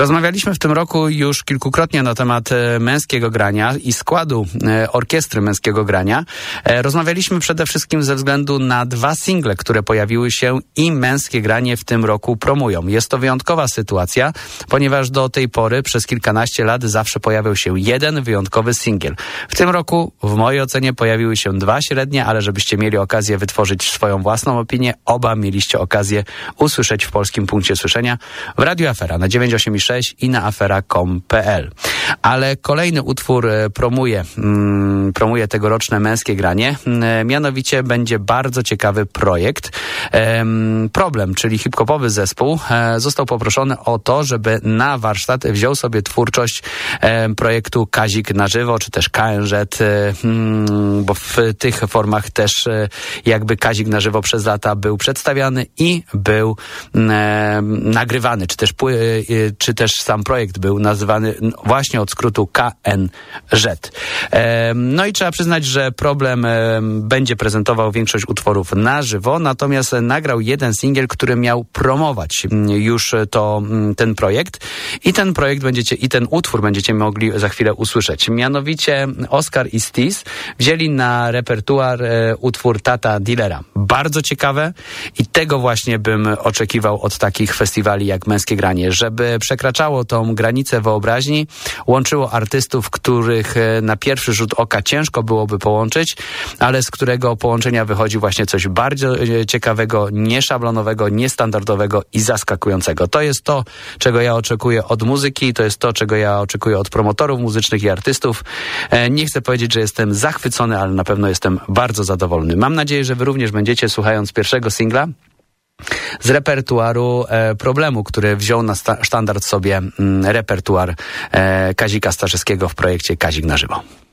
Rozmawialiśmy w tym roku już kilkukrotnie na temat męskiego grania i składu orkiestry męskiego grania. Rozmawialiśmy przede wszystkim ze względu na 2 single, które pojawiły się i męskie granie w tym roku promują. Jest to wyjątkowa sytuacja, ponieważ do tej pory przez kilkanaście lat zawsze pojawiał się jeden wyjątkowy singiel. W tym roku w mojej ocenie pojawiły się 2 średnie, ale żebyście mieli okazję wytworzyć swoją własną opinię, oba mieliście okazję usłyszeć w Polskim Punkcie Słyszenia w Radiu Afera na 98,6 i na afera.com.pl. Ale kolejny utwór promuje tegoroczne męskie granie. Mianowicie będzie bardzo ciekawy projekt. Problem, czyli hip-hopowy zespół, został poproszony o to, żeby na warsztat wziął sobie twórczość projektu Kazik na żywo, czy też KNZ, bo w tych formach też jakby Kazik na żywo przez lata był przedstawiany i był nagrywany, czy też sam projekt był nazywany właśnie od skrótu KNZ. No i trzeba przyznać, że Problem będzie prezentował większość utworów na żywo, natomiast nagrał jeden singiel, który miał promować już ten projekt i ten utwór będziecie mogli za chwilę usłyszeć. Mianowicie Oscar i Stis wzięli na repertuar utwór Tata Dealera. Bardzo ciekawe i tego właśnie bym oczekiwał od takich festiwali jak Męskie Granie, żeby przekraczało tą granicę wyobraźni, łączyło artystów, których na pierwszy rzut oka ciężko byłoby połączyć, ale z którego połączenia wychodzi właśnie coś bardzo ciekawego, nieszablonowego, niestandardowego i zaskakującego. To jest to, czego ja oczekuję od muzyki, to jest to, czego ja oczekuję od promotorów muzycznych i artystów. Nie chcę powiedzieć, że jestem zachwycony, ale na pewno jestem bardzo zadowolony. Mam nadzieję, że wy również będziecie, słuchając pierwszego singla z repertuaru Problemu, który wziął na sztandard sobie repertuar Kazika Starzewskiego w projekcie Kazik na żywo.